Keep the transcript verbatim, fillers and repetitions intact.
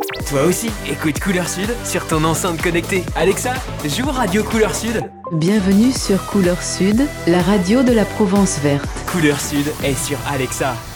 Toi aussi, écoute Couleur Sud sur ton enceinte connectée. Alexa, joue Radio Couleur Sud. Bienvenue sur Couleur Sud, la radio de la Provence verte. Couleur Sud est sur Alexa.